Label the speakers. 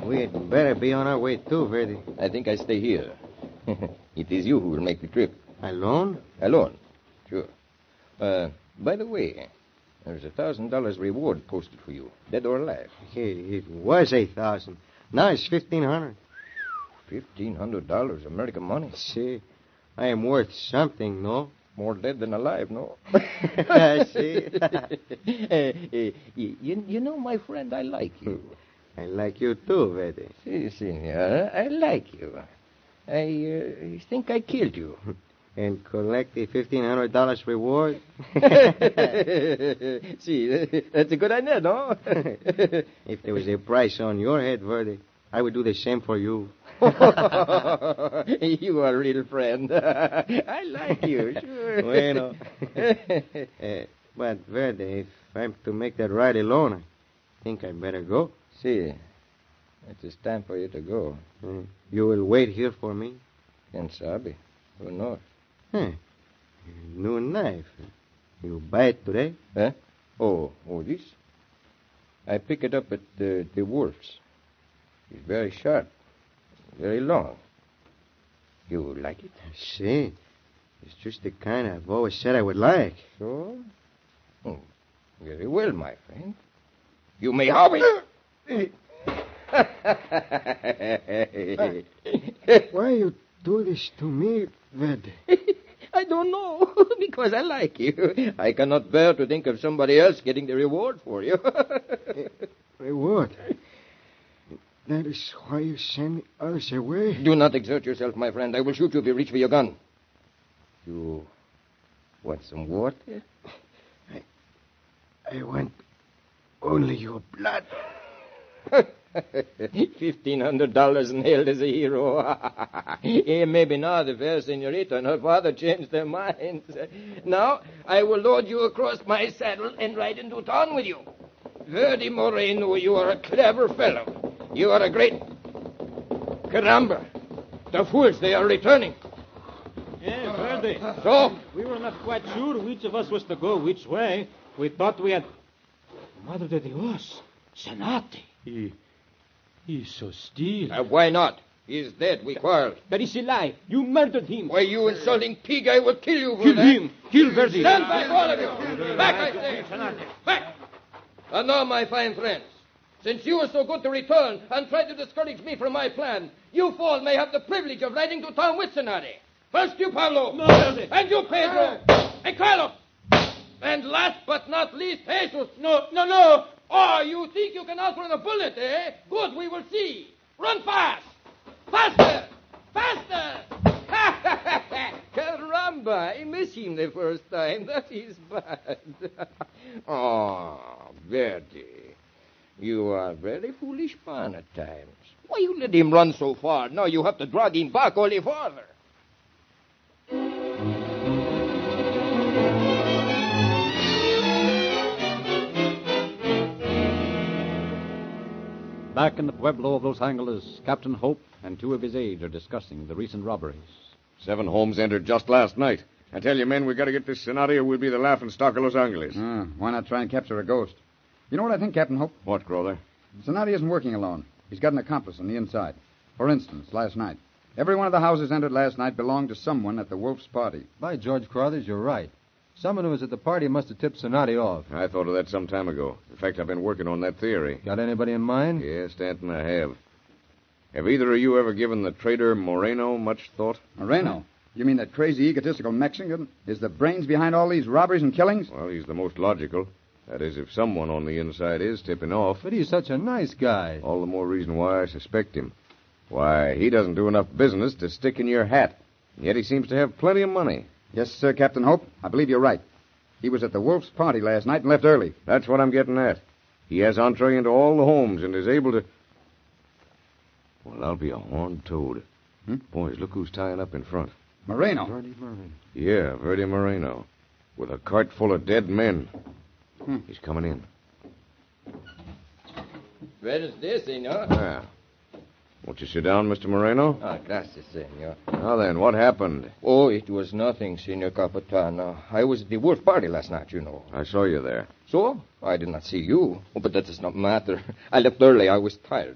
Speaker 1: We'd better be on our way too, Verde.
Speaker 2: I think I stay here. It is you who will make the trip.
Speaker 1: Alone?
Speaker 2: Alone. Sure. By the way, there's $1,000 reward posted for you, dead or alive.
Speaker 1: It was 8,000. Now it's 1,500.
Speaker 2: $1,500 American money.
Speaker 1: See, I am worth something, no?
Speaker 2: More dead than alive, no?
Speaker 1: See?
Speaker 2: You know, my friend, I like you.
Speaker 1: I like you too, Verde.
Speaker 2: Si, senor, I like you. I think I killed you.
Speaker 1: And collect the $1,500 reward?
Speaker 2: See, that's a good idea, no?
Speaker 1: If there was a price on your head, Verde, I would do the same for you.
Speaker 2: You are a real friend. I like you, sure.
Speaker 1: Bueno. But, Verde, if I'm to make that ride alone, I think I'd better go.
Speaker 2: See, it is time for you to go.
Speaker 1: You will wait here for me?
Speaker 2: Quien sabe? Who knows?
Speaker 1: New knife. You buy it today?
Speaker 2: Huh? Oh, this? I pick it up at the wolves. It's very sharp, very long. You like it?
Speaker 1: See, it's just the kind I've always said I would like.
Speaker 2: So? Oh, very well, my friend. You may have it.
Speaker 1: Why you do this to me, Verde?
Speaker 2: I don't know, because I like you. I cannot bear to think of somebody else getting the reward for you.
Speaker 1: Reward? That is why you send others away?
Speaker 2: Do not exert yourself, my friend. I will shoot you if you reach for your gun. You want some water?
Speaker 1: I want only your blood.
Speaker 2: $1,500 and hailed as a hero. Maybe now the fair senorita and her father changed their minds. Now, I will load you across my saddle and ride into town with you. Verde Moreno, you are a clever fellow. You are a great... Caramba! The fools, they are returning.
Speaker 3: Yeah, Verde.
Speaker 2: So?
Speaker 3: We were not quite sure which of us was to go which way. We thought we had... Madre de Dios. Senate. He's so still.
Speaker 2: Why not? He's dead. We quarreled.
Speaker 3: But he's alive. You murdered him.
Speaker 2: Why, you insulting pig, I will kill you for
Speaker 3: Kill
Speaker 2: that.
Speaker 3: him. Kill Verde.
Speaker 2: Stand back, all of you. Back, I say. Back. And now, my fine friends, since you were so good to return and try to discourage me from my plan, you four may have the privilege of riding to town with Senate. First you, Pablo.
Speaker 3: No, Verde.
Speaker 2: And you, Pedro. And Carlos. And last but not least, Jesus.
Speaker 3: No.
Speaker 2: Oh, you think you can outrun a bullet, eh? Good, we will see. Run fast. Faster. Caramba, I miss him the first time. That is bad. Oh, Verde. You are a very foolish man at times. Why you let him run so far? Now you have to drag him back only farther.
Speaker 4: Back in the Pueblo of Los Angeles, Captain Hope and two of his aides are discussing the recent robberies.
Speaker 5: 7 homes entered just last night. I tell you, men, we got to get this Senate or we'll be the laughing stock of Los Angeles.
Speaker 6: Why not try and capture a ghost? You know what I think, Captain Hope?
Speaker 5: What, Crowther?
Speaker 6: Senate isn't working alone. He's got an accomplice on the inside. For instance, last night. Every one of the houses entered last night belonged to someone at the Wolf's party.
Speaker 7: By George Crothers, you're right. Someone who was at the party must have tipped Sonati off.
Speaker 5: I thought of that some time ago. In fact, I've been working on that theory.
Speaker 7: Got anybody in mind?
Speaker 5: Yes, Stanton, I have. Have either of you ever given the traitor Moreno much thought?
Speaker 6: Moreno? You mean that crazy, egotistical Mexican is the brains behind all these robberies and killings?
Speaker 5: Well, he's the most logical. That is, if someone on the inside is tipping off.
Speaker 7: But he's such a nice guy.
Speaker 5: All the more reason why I suspect him. Why, he doesn't do enough business to stick in your hat. Yet he seems to have plenty of money.
Speaker 6: Yes, sir, Captain Hope. I believe you're right. He was at the Wolf's party last night and left early.
Speaker 5: That's what I'm getting at. He has entree into all the homes and is able to... Well, I'll be a horned toad. Boys, look who's tying up in front.
Speaker 6: Moreno.
Speaker 7: Verde Moreno.
Speaker 5: Yeah, Verde Moreno. With a cart full of dead men. He's coming in.
Speaker 2: Where is this, senor?
Speaker 5: Ah. Won't you sit down, Mr. Moreno?
Speaker 2: Gracias, senor.
Speaker 5: Now then, what happened?
Speaker 2: Oh, it was nothing, Senor Capitan. I was at the Wolf party last night, you know.
Speaker 5: I saw you there.
Speaker 2: So? I did not see you. Oh, but that does not matter. I left early. I was tired.